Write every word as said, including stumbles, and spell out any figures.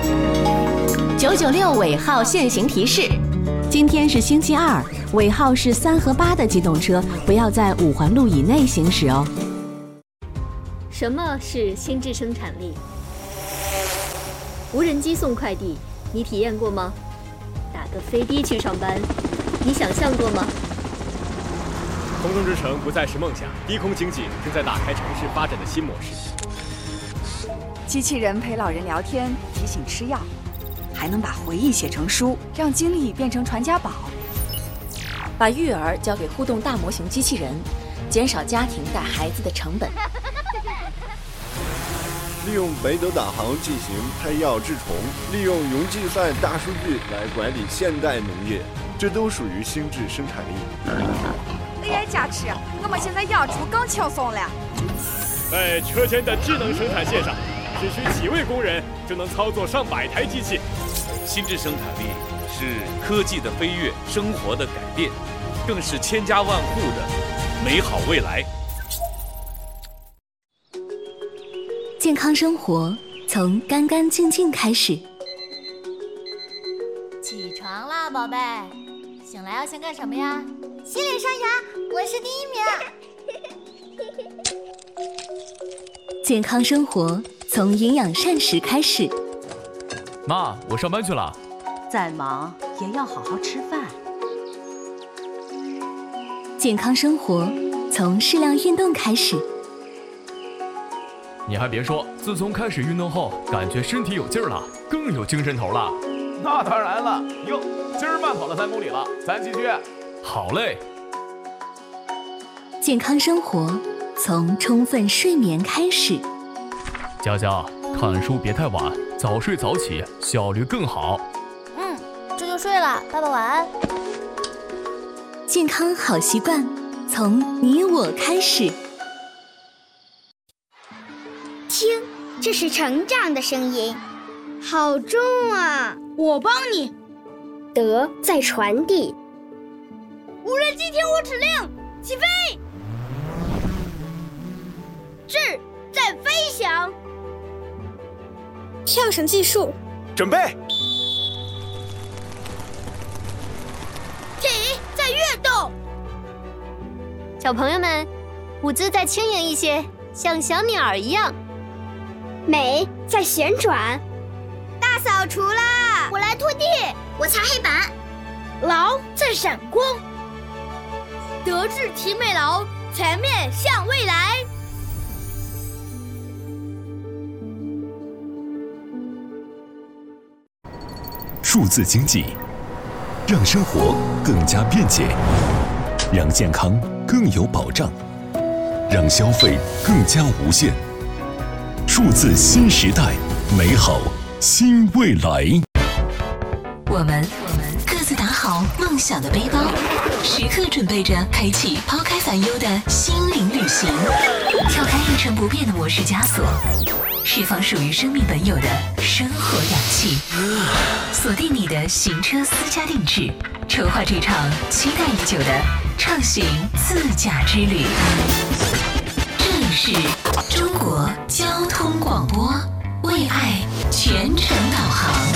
九九六尾号限行提示：今天是星期二，尾号是三和八的机动车不要在五环路以内行驶哦。 什么是心智生产力？无人机送快递，你体验过吗？打个飞的去上班，你想象过吗？ 空中之城不再是梦想，低空经济正在打开城市发展的新模式。 机器人陪老人聊天，提醒吃药，还能把回忆写成书，让经历变成传家宝。 把育儿交给互动大模型机器人，减少家庭带孩子的成本。 利用北斗导航进行配药治虫，利用云计算大数据来管理现代农业，这都属于心智生产力。 A I 加持，我们现在养猪更轻松了。 在车间的智能生产线上，只需几位工人就能操作上百台机器。 心智生产力是科技的飞跃，生活的改变，更是千家万户的美好未来。 健康生活从干干净净开始。 起床啦，宝贝！醒来要先干什么呀？洗脸刷牙，我是第一名。 健康生活从营养膳食开始。 妈，我上班去了。 再忙也要好好吃饭。 健康生活从适量运动开始。 你还别说，自从开始运动后，感觉身体有劲儿了，更有精神头了。 那当然了，哟，今儿慢跑了三公里了，咱继续。 好嘞。 健康生活从充分睡眠开始。 佳佳，看书别太晚，早睡早起，效率更好。 嗯，这就睡了，爸爸晚安。 健康好习惯从你我开始。 听，这是成长的声音，好重啊！ 我帮你。 德在传递。 无人机听我指令，起飞！智在飞翔。 跳绳技术， 准备。 体在跃动。 小朋友们，舞姿再轻盈一些，像小鸟儿一样。 美在旋转。 大扫除啦！ 我来拖地，我擦黑板。 劳在闪光。德智体美劳，全面向未来。 数字经济，让生活更加便捷，让健康更有保障，让消费更加无限。数字新时代，美好新未来。 我们各自打好梦想的背包，时刻准备着开启抛开烦忧的心灵旅行，跳开一成不变的模式枷锁，释放属于生命本有的生活氧气，锁定你的行车私家定制，筹划这场期待已久的畅行自驾之旅。这里是中国交通广播，为爱全程导航。